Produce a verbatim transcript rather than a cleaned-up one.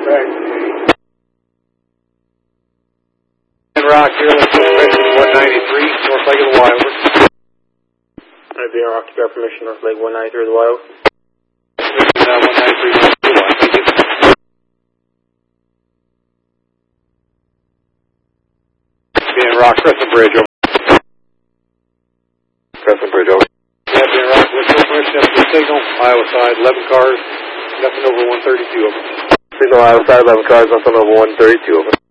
And Rock, here, let's go one ninety-three, North Lake of the Y, over. I'd be in Rock to get permission, North Lake one ninety-three of the Y, over. Uh, one ninety-three, North Lake of the Y, thank you. Being Rock, Crescent Bridge, over. Crescent Bridge, over. Yeah, being Rock, let's go permission up to the signal, Iowa side, eleven cars, nothing over one thirty-two, over. Signal Iowa side, eleven cars, nothing over one thirty-two, over.